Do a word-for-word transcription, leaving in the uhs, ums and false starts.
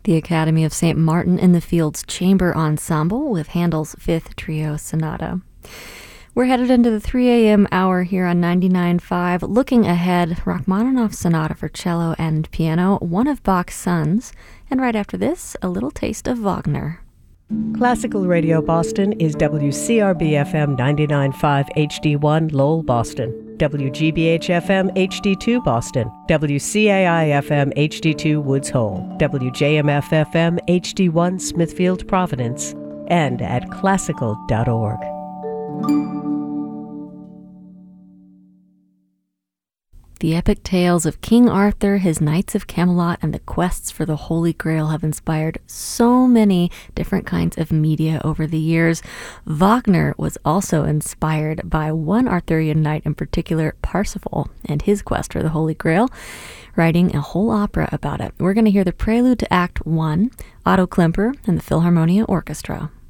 The Academy of Saint Martin in the Fields Chamber Ensemble with Handel's Fifth Trio Sonata. We're headed into the three a.m. hour here on ninety-nine point five. Looking ahead, Rachmaninoff's Sonata for Cello and Piano, one of Bach's sons. And right after this, a little taste of Wagner. Classical Radio Boston is W C R B F M ninety-nine point five H D one Lowell, Boston, W G B H F M H D two Boston, W C A I F M H D two Woods Hole, W J M F F M H D one Smithfield, Providence, and at classical dot org. The epic tales of King Arthur, his Knights of Camelot, and the quests for the Holy Grail have inspired so many different kinds of media over the years. Wagner was also inspired by one Arthurian knight in particular, Parsifal, and his quest for the Holy Grail, writing a whole opera about it. We're going to hear the prelude to Act One, Otto Klemper and the Philharmonia Orchestra.